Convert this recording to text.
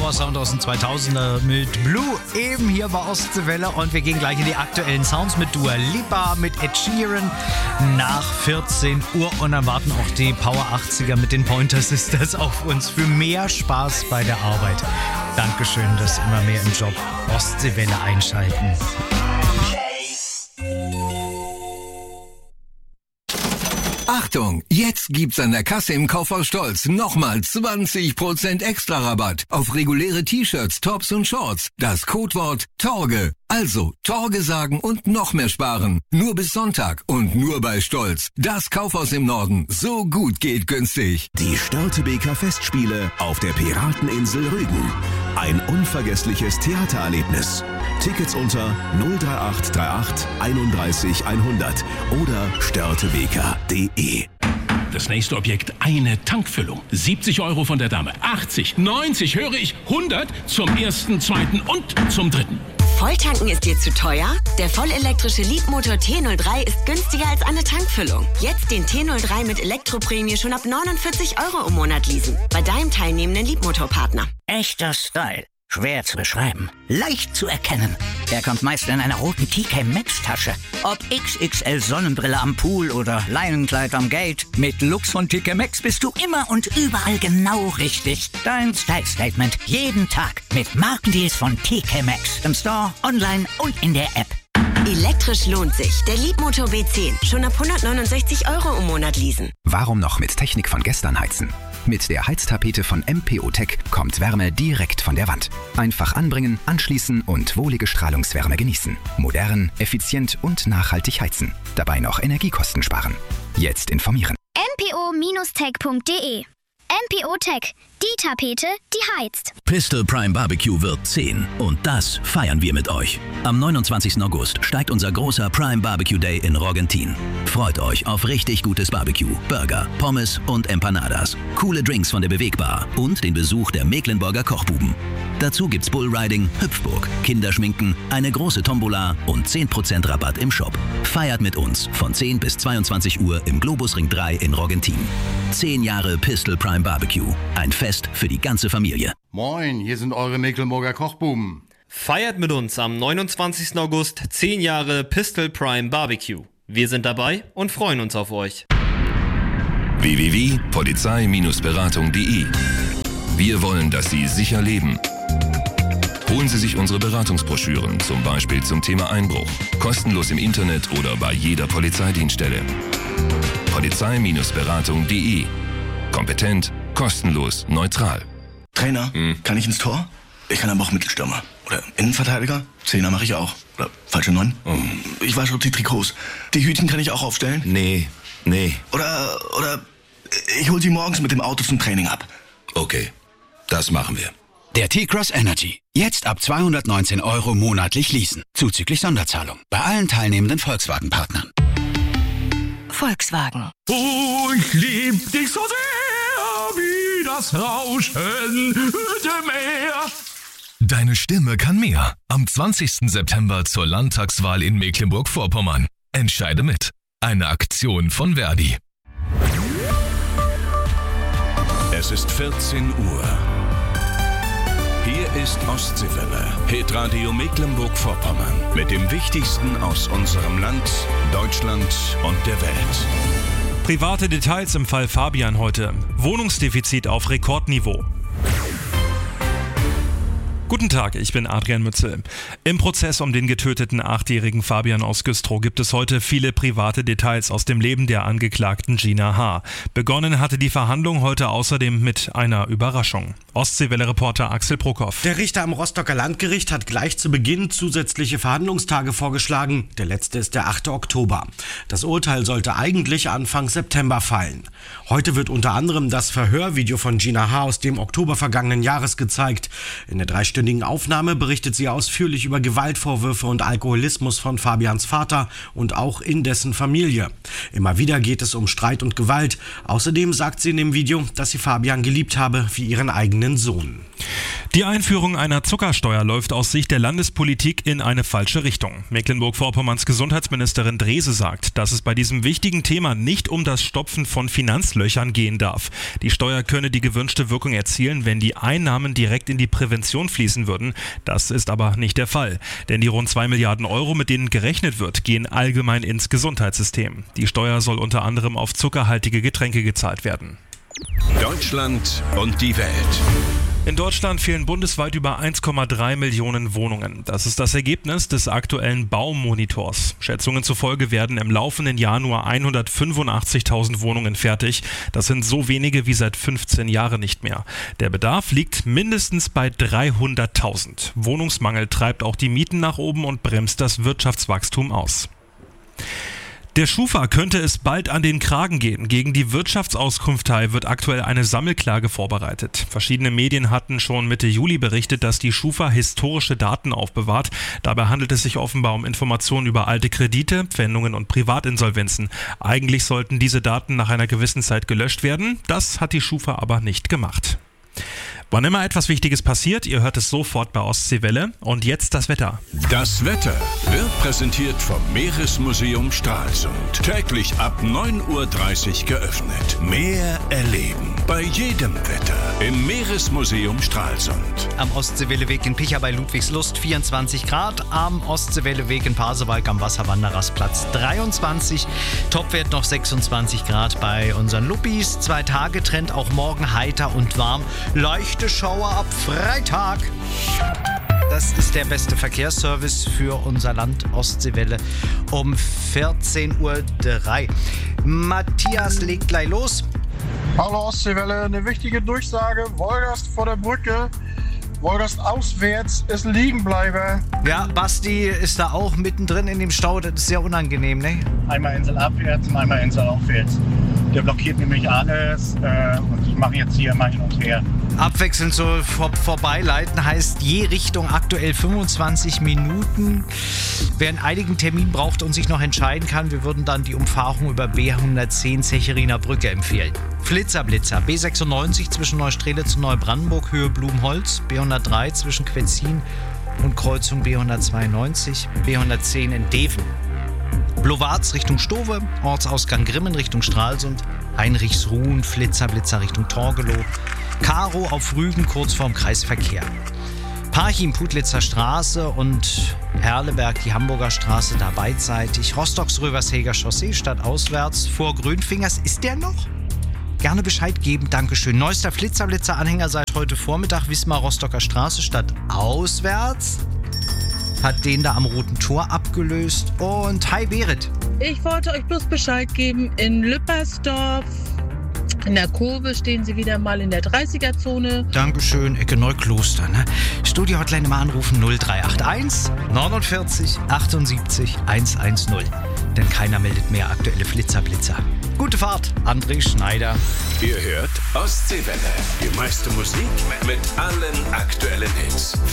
Power-Sound aus den 2000er mit Blue, eben hier bei Ostseewelle. Und wir gehen gleich in die aktuellen Sounds mit Dua Lipa, mit Ed Sheeran nach 14 Uhr. Und dann warten auch die Power 80er mit den Pointer Sisters auf uns für mehr Spaß bei der Arbeit. Dankeschön, dass immer mehr im Job Ostseewelle einschalten. Achtung, jetzt gibt's an der Kasse im Kaufhaus Stolz nochmal 20% extra Rabatt auf reguläre T-Shirts, Tops und Shorts. Das Codewort Torge. Also Torge sagen und noch mehr sparen. Nur bis Sonntag und nur bei Stolz. Das Kaufhaus im Norden. So gut geht günstig. Die Störtebeker Festspiele auf der Pirateninsel Rügen. Ein unvergessliches Theatererlebnis. Tickets unter 03838 31 100 oder störtebeker.de. Das nächste Objekt, eine Tankfüllung. 70 € von der Dame, 80, 90, höre ich, 100 zum ersten, zweiten und zum dritten. Volltanken ist dir zu teuer? Der vollelektrische Leadmotor T03 ist günstiger als eine Tankfüllung. Jetzt den T03 mit Elektroprämie schon ab 49 € im Monat leasen. Bei deinem teilnehmenden Leadmotorpartner. Echter Style. Schwer zu beschreiben. Leicht zu erkennen. Er kommt meist in einer roten TK Maxx Tasche. Ob XXL Sonnenbrille am Pool oder Leinenkleid am Gate. Mit Lux von TK Maxx bist du immer und überall genau richtig. Dein Style Statement jeden Tag mit Markendeals von TK Maxx. Im Store, online und in der App. Elektrisch lohnt sich. Der Leadmotor B10. Schon ab 169 € im Monat leasen. Warum noch mit Technik von gestern heizen? Mit der Heiztapete von MPO Tech kommt Wärme direkt von der Wand. Einfach anbringen, anschließen und wohlige Strahlungswärme genießen. Modern, effizient und nachhaltig heizen. Dabei noch Energiekosten sparen. Jetzt informieren. mpo-tech.de MPO Tech, die Tapete, die heizt. Pistol Prime Barbecue wird 10 und das feiern wir mit euch. Am 29. August steigt unser großer Prime Barbecue Day in Rogentin. Freut euch auf richtig gutes Barbecue, Burger, Pommes und Empanadas, coole Drinks von der Bewegbar und den Besuch der Mecklenburger Kochbuben. Dazu gibt's Bullriding, Hüpfburg, Kinderschminken, eine große Tombola und 10% Rabatt im Shop. Feiert mit uns von 10 bis 22 Uhr im Globusring 3 in Rogentin. 10 Jahre Pistol Prime Barbecue. Ein Fest für die ganze Familie. Moin, hier sind eure Mecklenburger Kochbuben. Feiert mit uns am 29. August 10 Jahre Pistol Prime Barbecue. Wir sind dabei und freuen uns auf euch. www.polizei-beratung.de. Wir wollen, dass Sie sicher leben. Holen Sie sich unsere Beratungsbroschüren, zum Beispiel zum Thema Einbruch. Kostenlos im Internet oder bei jeder Polizeidienststelle. Polizei-beratung.de. Kompetent, kostenlos, neutral. Trainer, kann ich ins Tor? Ich kann aber auch Mittelstürmer. Oder Innenverteidiger? Zehner mache ich auch. Oder falsche 9? Ich weiß schon die Trikots. Die Hütchen kann ich auch aufstellen? Nee. Oder ich hol sie morgens mit dem Auto zum Training ab. Okay, das machen wir. Der T-Cross Energy. Jetzt ab 219 € monatlich leasen. Zuzüglich Sonderzahlung. Bei allen teilnehmenden Volkswagen-Partnern. Volkswagen. Oh, ich lieb dich so sehr, wie das Rauschen dem Meer. Deine Stimme kann mehr. Am 20. September zur Landtagswahl in Mecklenburg-Vorpommern. Entscheide mit. Eine Aktion von Verdi. Es ist 14 Uhr. Hier ist Ostseewelle, Hitradio Mecklenburg-Vorpommern. Mit dem Wichtigsten aus unserem Land, Deutschland und der Welt. Private Details im Fall Fabian heute. Wohnungsdefizit auf Rekordniveau. Guten Tag, ich bin Adrian Mützel. Im Prozess um den getöteten 8-jährigen Fabian aus Güstrow gibt es heute viele private Details aus dem Leben der Angeklagten Gina H. Begonnen hatte die Verhandlung heute außerdem mit einer Überraschung. Ostseewelle-Reporter Axel Brockhoff. Der Richter am Rostocker Landgericht hat gleich zu Beginn zusätzliche Verhandlungstage vorgeschlagen. Der letzte ist der 8. Oktober. Das Urteil sollte eigentlich Anfang September fallen. Heute wird unter anderem das Verhörvideo von Gina H. aus dem Oktober vergangenen Jahres gezeigt. In der 3-stündigen Aufnahme berichtet sie ausführlich über Gewaltvorwürfe und Alkoholismus von Fabians Vater und auch in dessen Familie. Immer wieder geht es um Streit und Gewalt. Außerdem sagt sie in dem Video, dass sie Fabian geliebt habe wie ihren eigenen Sohn. Die Einführung einer Zuckersteuer läuft aus Sicht der Landespolitik in eine falsche Richtung. Mecklenburg-Vorpommerns Gesundheitsministerin Drese sagt, dass es bei diesem wichtigen Thema nicht um das Stopfen von Finanzlöchern gehen darf. Die Steuer könne die gewünschte Wirkung erzielen, wenn die Einnahmen direkt in die Prävention fließen würden. Das ist aber nicht der Fall. Denn die rund 2 Milliarden Euro, mit denen gerechnet wird, gehen allgemein ins Gesundheitssystem. Die Steuer soll unter anderem auf zuckerhaltige Getränke gezahlt werden. Deutschland und die Welt. In Deutschland fehlen bundesweit über 1,3 Millionen Wohnungen. Das ist das Ergebnis des aktuellen Baumonitors. Schätzungen zufolge werden im laufenden Jahr nur 185.000 Wohnungen fertig. Das sind so wenige wie seit 15 Jahren nicht mehr. Der Bedarf liegt mindestens bei 300.000. Wohnungsmangel treibt auch die Mieten nach oben und bremst das Wirtschaftswachstum aus. Der Schufa könnte es bald an den Kragen gehen. Gegen die Wirtschaftsauskunftei wird aktuell eine Sammelklage vorbereitet. Verschiedene Medien hatten schon Mitte Juli berichtet, dass die Schufa historische Daten aufbewahrt. Dabei handelt es sich offenbar um Informationen über alte Kredite, Pfändungen und Privatinsolvenzen. Eigentlich sollten diese Daten nach einer gewissen Zeit gelöscht werden. Das hat die Schufa aber nicht gemacht. Wann immer etwas Wichtiges passiert, ihr hört es sofort bei Ostseewelle. Und jetzt das Wetter. Das Wetter wird präsentiert vom Meeresmuseum Stralsund. Täglich ab 9:30 Uhr geöffnet. Meer erleben bei jedem Wetter im Meeresmuseum Stralsund. Am Ostseewelleweg in Picha bei Ludwigslust 24 Grad. Am Ostseewelleweg in Pasewalk am Wasserwanderersplatz 23. Topwert noch 26 Grad bei unseren Luppis. 2 Tage Trend auch morgen heiter und warm. Leichte Schauer ab Freitag. Das ist der beste Verkehrsservice für unser Land Ostseewelle um 14:03 Uhr. Matthias legt gleich los. Hallo Ostseewelle, eine wichtige Durchsage. Wolgast vor der Brücke. Wolgast auswärts ist liegen bleiben. Ja, Basti ist da auch mittendrin in dem Stau. Das ist sehr unangenehm, ne? Einmal Insel abwärts und einmal Insel aufwärts. Der blockiert nämlich alles und ich mache jetzt hier mal hin und her. Abwechselnd so vorbeileiten heißt je Richtung aktuell 25 Minuten. Wer einen einigen Termin braucht und sich noch entscheiden kann, wir würden dann die Umfahrung über B110 Zechiriner Brücke empfehlen. Flitzer-Blitzer, B96 zwischen Neustrelitz und Neubrandenburg, Höhe Blumholz, B103 zwischen Quetzin und Kreuzung B192, B110 in Deven. Blowarz Richtung Stowe, Ortsausgang Grimmen Richtung Stralsund, Heinrichsruhen, Flitzer-Blitzer Richtung Torgelow, Karo auf Rügen kurz vorm Kreisverkehr. Parchim, Putlitzer Straße und Perleberg, die Hamburger Straße da beidseitig. Rostocks-Röversheger Chaussee stadtauswärts vor Grünfingers. Ist der noch? Gerne Bescheid geben, Dankeschön. Neuester Flitzer-Blitzer-Anhänger seit heute Vormittag. Wismar-Rostocker Straße stadtauswärts. Hat den da am Roten Tor abgelöst. Und hi Berit. Ich wollte euch bloß Bescheid geben, in Lüppersdorf, in der Kurve stehen sie wieder mal in der 30er-Zone. Dankeschön, Ecke Neukloster. Ne? Studio-Hotline mal anrufen 0381 49 78 110. Denn keiner meldet mehr aktuelle Flitzer-Blitzer. Gute Fahrt, André Schneider. Ihr hört Ostseewelle. Die meiste Musik mit allen aktuellen Hits.